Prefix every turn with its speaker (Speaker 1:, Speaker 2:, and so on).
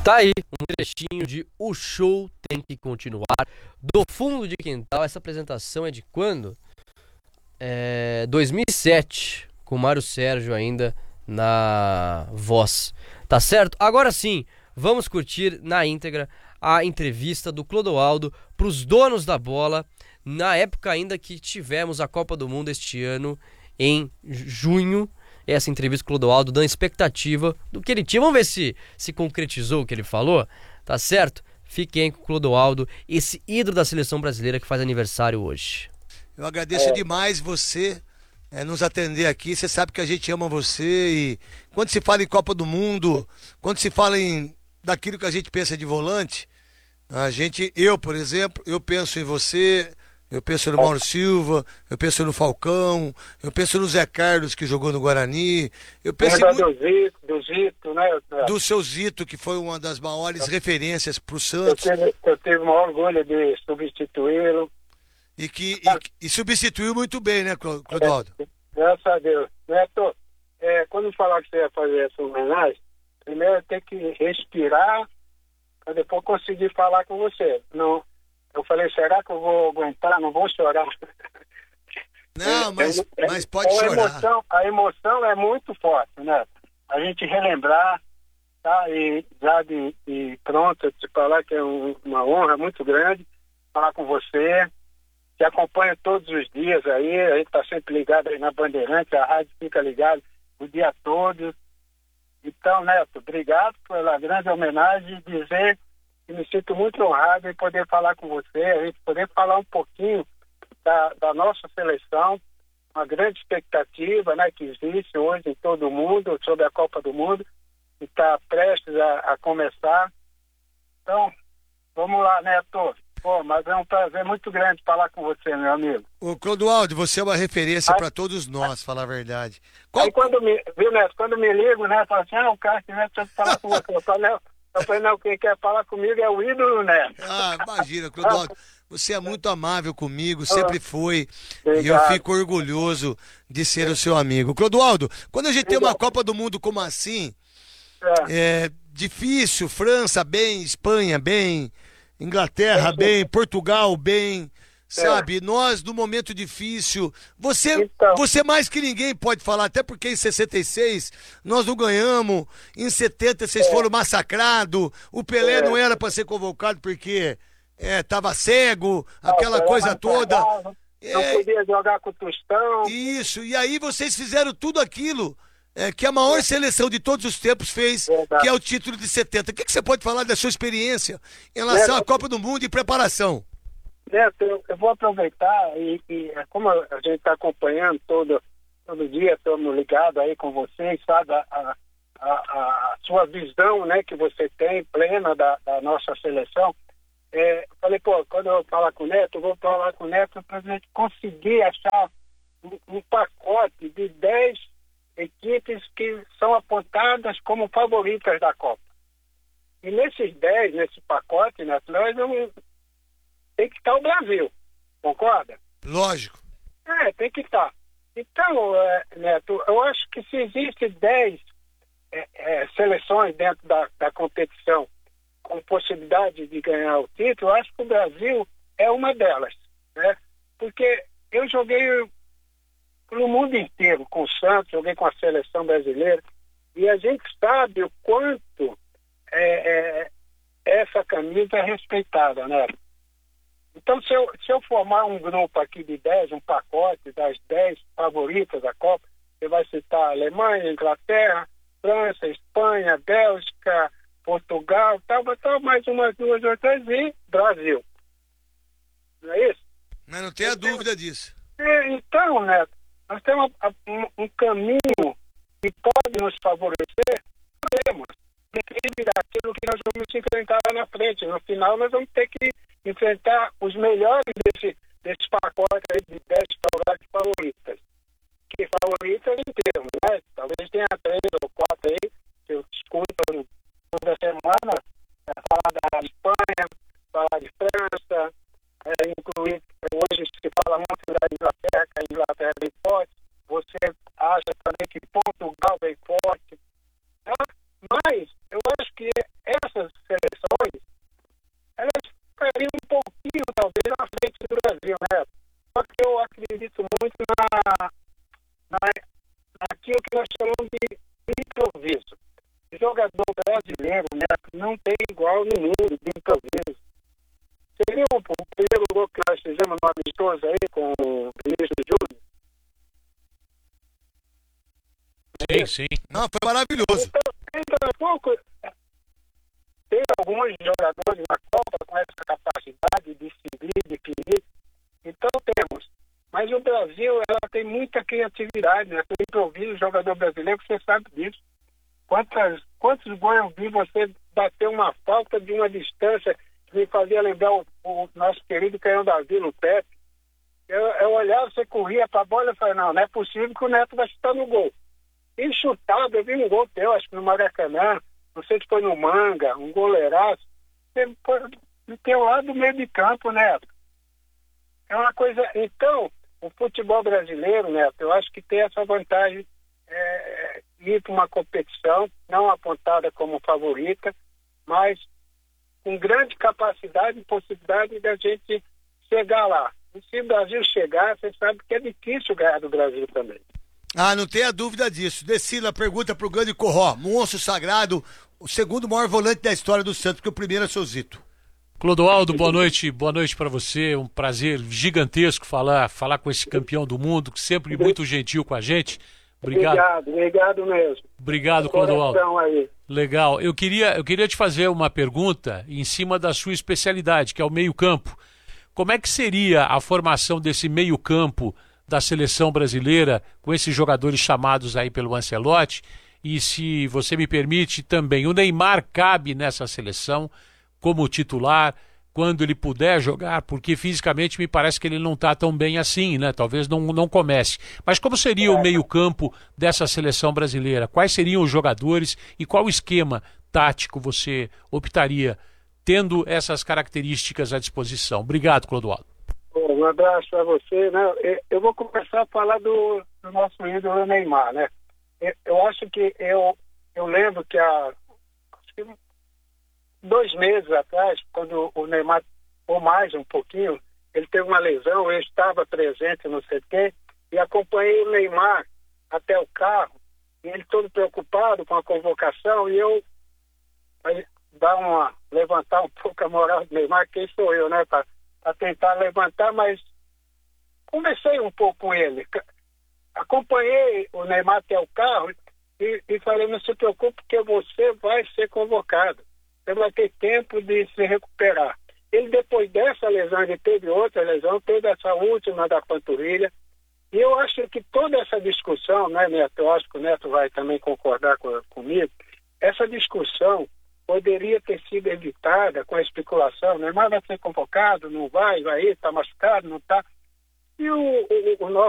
Speaker 1: Tá aí um trechinho de O Show Tem Que Continuar, do Fundo de Quintal. Essa apresentação é de quando? 2007, com Mário Sérgio ainda na voz. Tá certo? Agora sim, vamos curtir na íntegra a entrevista do Clodoaldo pros donos da bola, na época ainda que tivemos a Copa do Mundo este ano, em junho. Essa entrevista com o Clodoaldo dando expectativa do que ele tinha. Vamos ver se concretizou o que ele falou, tá certo? Fiquem com o Clodoaldo, esse ídolo da seleção brasileira que faz aniversário hoje.
Speaker 2: Eu agradeço demais você nos atender aqui. Você sabe que a gente ama você e quando se fala em Copa do Mundo, quando se fala daquilo que a gente pensa de volante, eu, por exemplo, eu penso em você. Eu penso no Mauro Silva, eu penso no Falcão, eu penso no Zé Carlos, que jogou no Guarani. Eu penso
Speaker 3: do Zito, né?
Speaker 2: Do seu Zito, que foi uma das maiores referências para o Santos.
Speaker 3: Eu tive o maior orgulho de substituí-lo.
Speaker 2: E substituiu muito bem, né, Clodoaldo?
Speaker 3: Graças a Deus. Neto, quando falar que você ia fazer essa homenagem, primeiro tem que respirar para depois conseguir falar com você. Não. Eu falei, será que eu vou aguentar? Não vou chorar.
Speaker 2: Não, mas pode chorar.
Speaker 3: A emoção é muito forte, né? A gente relembrar, tá? E já de pronto, te falar que é uma honra muito grande falar com você. Te acompanho todos os dias aí, a gente está sempre ligado aí na Bandeirante, a rádio fica ligada o dia todo. Então, Neto, obrigado pela grande homenagem e dizer e me sinto muito honrado em poder falar com você, a gente poder falar um pouquinho da nossa seleção, uma grande expectativa, né, que existe hoje em todo o mundo sobre a Copa do Mundo, que está prestes a começar. Então, vamos lá, Neto. Mas é um prazer muito grande falar com você, meu amigo.
Speaker 2: Ô, Clodoaldo, você é uma referência para todos nós, falar a verdade.
Speaker 3: Aí viu, Neto, quando me ligo, né, fala assim, o Cássio, né, deixa eu falar com você. Eu falei, não, quem quer falar comigo é o ídolo, né?
Speaker 2: Imagina, Clodoaldo, você é muito amável comigo, sempre foi.
Speaker 3: Obrigado.
Speaker 2: E eu fico orgulhoso de ser o seu amigo. Clodoaldo, quando a gente tem uma Copa do Mundo como assim, é difícil, França bem, Espanha bem, Inglaterra bem, Portugal bem, sabe? Nós, no momento difícil, você mais que ninguém pode falar, até porque em 66 nós não ganhamos, em 70 vocês foram massacrados, o Pelé não era para ser convocado porque tava cego, aquela coisa toda.
Speaker 3: Não podia jogar com o Tostão.
Speaker 2: Isso, e aí vocês fizeram tudo aquilo que a maior seleção de todos os tempos fez, que é o título de 70. O que você pode falar da sua experiência em relação à Copa do Mundo e preparação?
Speaker 3: Neto, eu vou aproveitar e como a gente está acompanhando todo dia, estamos ligados aí com vocês, sabe, a sua visão, né, que você tem, plena da nossa seleção. Falei, quando eu falar com o Neto, eu vou falar com o Neto para a gente conseguir achar um pacote de 10 equipes que são apontadas como favoritas da Copa. E nesses 10, nesse pacote, Neto, nós vamos... Tem que estar o Brasil, concorda?
Speaker 2: Lógico.
Speaker 3: Tem que estar. Então, Neto, eu acho que se existe 10 seleções dentro da competição com possibilidade de ganhar o título, eu acho que o Brasil é uma delas, né? Porque eu joguei no mundo inteiro com o Santos, joguei com a seleção brasileira, e a gente sabe o quanto essa camisa é respeitada, né? Então, se eu formar um grupo aqui de 10, um pacote das 10 favoritas da Copa, você vai citar Alemanha, Inglaterra, França, Espanha, Bélgica, Portugal, tal, mais umas 2 ou 3 e Brasil. Não é isso?
Speaker 2: Mas não tenha dúvida disso.
Speaker 3: Então, Neto, nós temos um caminho que pode nos favorecer, podemos. Depende daquilo que nós vamos enfrentar lá na frente. No final, nós vamos ter que enfrentar os melhores desse pacote aí de 10 favoritas. Que favoritas em termos, né? Talvez tenha 3 ou 4 aí, que eu escuto toda semana, falar da Espanha, falar de França, incluir, hoje se fala muito da Inglaterra, que a Inglaterra é bem forte. Você acha também que Portugal é bem forte. Mas eu acho que essas jogador brasileiro, né? Não tem igual no mundo de improviso. Seria o primeiro gol que nós fizemos no amistoso aí com o Vinícius Júnior.
Speaker 4: Sim, sim.
Speaker 2: Não, foi maravilhoso.
Speaker 3: Tem alguns jogadores na Copa com essa capacidade de seguir, de querer. Então temos. Mas o Brasil, ela tem muita criatividade, né? Tem improviso, jogador brasileiro, você sabe disso. Quantos gols eu vi você bater uma falta de uma distância que me fazia lembrar o nosso querido Canhão da Vila, o Pepe. Eu olhava, você corria para a bola e falei, não é possível que o Neto vai chutar no gol. E chutado, eu vi um gol teu, acho que no Maracanã, não sei se foi no Manga, um goleiraço. Ele tem lá do meio de campo, Neto. É uma coisa... Então, o futebol brasileiro, Neto, eu acho que tem essa vantagem ir para uma competição, não apontada como favorita, mas com grande capacidade e possibilidade da gente chegar lá. E se o Brasil chegar, você sabe que é difícil ganhar do Brasil também.
Speaker 2: Ah, não tenha dúvida disso. Decila, pergunta pro grande Corró, monstro sagrado, o segundo maior volante da história do Santos, porque o primeiro é seu Zito.
Speaker 4: Clodoaldo, boa noite para você, um prazer gigantesco falar com esse campeão do mundo, que sempre muito gentil com a gente.
Speaker 3: Obrigado mesmo.
Speaker 4: Obrigado, Clodoaldo. Aí. Legal. Eu queria te fazer uma pergunta em cima da sua especialidade, que é o meio-campo. Como é que seria a formação desse meio-campo da seleção brasileira com esses jogadores chamados aí pelo Ancelotti? E se você me permite também, o Neymar cabe nessa seleção como titular quando ele puder jogar, porque fisicamente me parece que ele não está tão bem assim, né? Talvez não comece. Mas como seria o meio-campo dessa seleção brasileira? Quais seriam os jogadores e qual esquema tático você optaria tendo essas características à disposição? Obrigado, Clodoaldo.
Speaker 3: Um abraço para você, né? Eu vou começar a falar do nosso ídolo Neymar, né? Eu acho que eu lembro que acho que 2 meses atrás, quando o Neymar, ou mais um pouquinho, ele teve uma lesão, eu estava presente no CT e acompanhei o Neymar até o carro, e ele todo preocupado com a convocação, e eu levantar um pouco a moral do Neymar, quem sou eu, né, para tentar levantar, mas conversei um pouco com ele, acompanhei o Neymar até o carro e falei, não se preocupe porque você vai ser convocado. Você vai ter tempo de se recuperar. Ele, depois dessa lesão, ele teve outra lesão, teve essa última da panturrilha. E eu acho que toda essa discussão, né, Neto? Eu acho que o Neto vai também concordar comigo. Essa discussão poderia ter sido evitada com a especulação. Neymar vai ser convocado, não vai, está machucado, não está. E o nosso